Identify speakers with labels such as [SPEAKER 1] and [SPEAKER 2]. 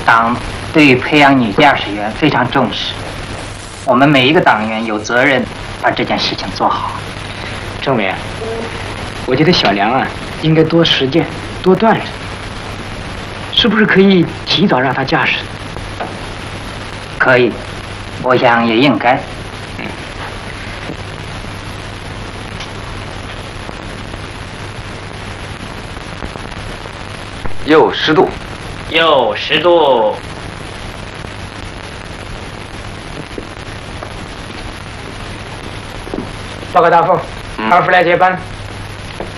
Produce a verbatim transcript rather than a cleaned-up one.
[SPEAKER 1] 党对于培养女驾驶员非常重视，我们每一个党员有责任把这件事情做好。
[SPEAKER 2] 政委，我觉得小梁啊应该多实践，多锻炼，是不是可以提早让他驾驶？
[SPEAKER 1] 可以，我想也应该。
[SPEAKER 2] 嗯。
[SPEAKER 3] 右十度，
[SPEAKER 4] 右十度。
[SPEAKER 2] 报告大凤，二副来接班。